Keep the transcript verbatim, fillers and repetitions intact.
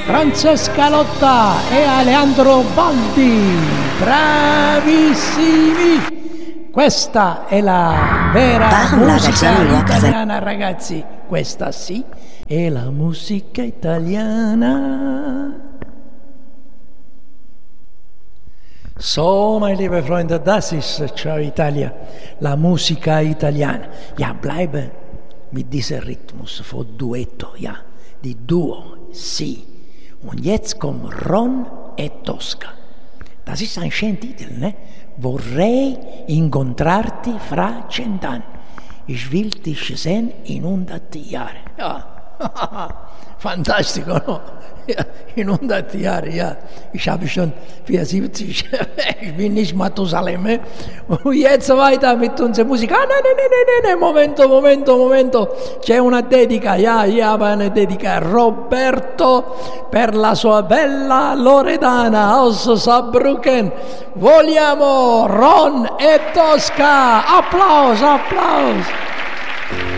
Francesca Lotta e Aleandro Baldi, bravissimi! Questa è la vera Parla musica da italiana, ragazzi. Questa sì è la musica italiana. So, meine liebe Freunde, das ist Ciao Italia, la musica italiana. Ja, bleibe mit diesem Rhythmus von Duetto, ja, die Duo, sì. Und jetzt kommt Ron e Tosca. Das ist ein schöner Titel, ne? Vorrei incontrarti fra cent'anni. Ich will dich sehen in hundert Jahren. Ja, fantastico, no? Ja, in hundert Jahren, ja. Ich habe schon vierundsiebzig, ich bin nicht Matusalem. Und jetzt weiter mit unserer Musik. Ah, nein, nein, nein, nein, nein, momento, momento, momento. C'è una dedica, ja, ja, una dedica. Roberto per la sua bella Loredana aus Saarbrücken. Vogliamo Ron e Tosca. Applaus, applaus.